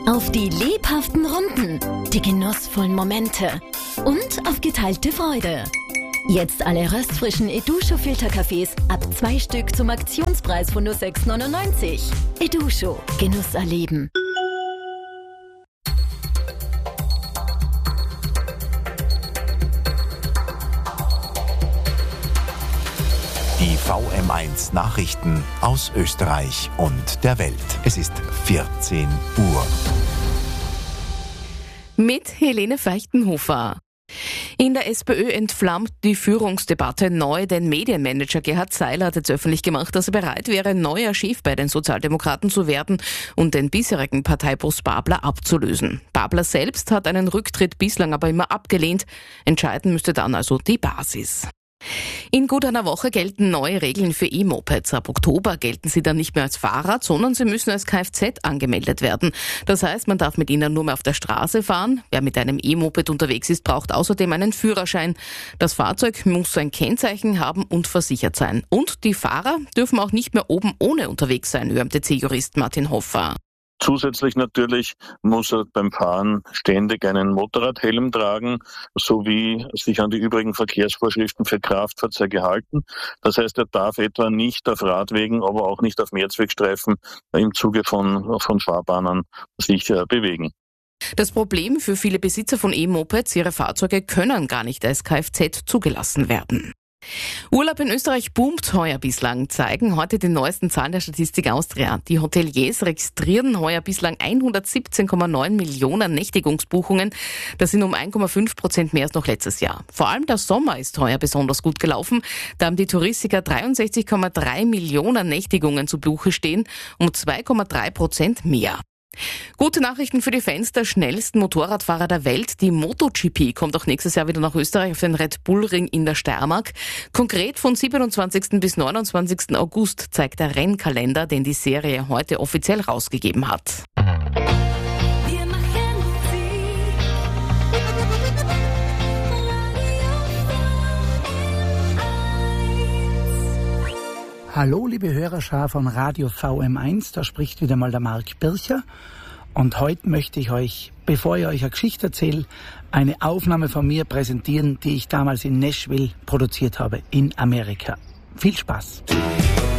Auf die lebhaften Runden, die genussvollen Momente und auf geteilte Freude. Jetzt alle röstfrischen Edusho-Filterkaffees ab 2 Stück zum Aktionspreis von nur 6,99. Edusho, Genuss erleben. Die VM1 Nachrichten aus Österreich und der Welt. Es ist 14 Uhr. Mit Helene Feichtenhofer. In der SPÖ entflammt die Führungsdebatte neu. Den Medienmanager Gerhard Seiler hat jetzt öffentlich gemacht, dass er bereit wäre, neuer Chef bei den Sozialdemokraten zu werden und den bisherigen Parteiboss Babler abzulösen. Babler selbst hat einen Rücktritt bislang aber immer abgelehnt. Entscheiden müsste dann also die Basis. In gut einer Woche gelten neue Regeln für E-Mopeds. Ab Oktober gelten sie dann nicht mehr als Fahrrad, sondern sie müssen als Kfz angemeldet werden. Das heißt, man darf mit ihnen nur mehr auf der Straße fahren. Wer mit einem E-Moped unterwegs ist, braucht außerdem einen Führerschein. Das Fahrzeug muss ein Kennzeichen haben und versichert sein. Und die Fahrer dürfen auch nicht mehr oben ohne unterwegs sein, ÖMTC-Jurist Martin Hoffer. Zusätzlich natürlich muss er beim Fahren ständig einen Motorradhelm tragen, sowie sich an die übrigen Verkehrsvorschriften für Kraftfahrzeuge halten. Das heißt, er darf etwa nicht auf Radwegen, aber auch nicht auf Mehrzweckstreifen im Zuge von Fahrbahnen sich bewegen. Das Problem für viele Besitzer von E-Mopeds: ihre Fahrzeuge können gar nicht als Kfz zugelassen werden. Urlaub in Österreich boomt heuer bislang, zeigen heute die neuesten Zahlen der Statistik Austria. Die Hoteliers registrieren heuer bislang 117,9 Millionen Nächtigungsbuchungen. Das sind um 1,5% mehr als noch letztes Jahr. Vor allem der Sommer ist heuer besonders gut gelaufen. Da haben die Touristiker 63,3 Millionen Nächtigungen zu Buche stehen, um 2,3% mehr. Gute Nachrichten für die Fans der schnellsten Motorradfahrer der Welt. Die MotoGP kommt auch nächstes Jahr wieder nach Österreich auf den Red Bull Ring in der Steiermark. Konkret von 27. bis 29. August zeigt der Rennkalender, den die Serie heute offiziell rausgegeben hat. Hallo, liebe Hörerschar von Radio VM1, da spricht wieder mal der Marc Bircher. Und heute möchte ich euch, bevor ich euch eine Geschichte erzähle, eine Aufnahme von mir präsentieren, die ich damals in Nashville produziert habe, in Amerika. Viel Spaß!